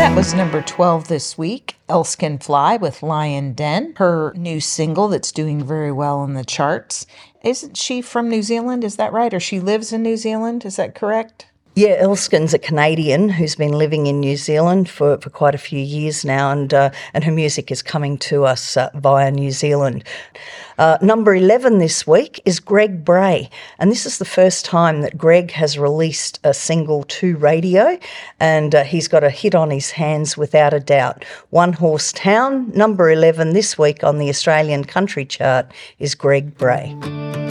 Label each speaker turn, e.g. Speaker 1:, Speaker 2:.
Speaker 1: That was number 12 this week, Elskin Fly with Lion Den, her new single that's doing very well in the charts. Isn't she from New Zealand? Is that right? Or she lives in New Zealand? Is that correct?
Speaker 2: Yeah, Elskin's a Canadian who's been living in New Zealand for quite a few years now, and her music is coming to us via New Zealand. Number 11 this week is Greg Bray, and this is the first time that Greg has released a single to radio, and he's got a hit on his hands without a doubt. One Horse Town, number 11 this week on the Australian Country Chart, is Greg Bray.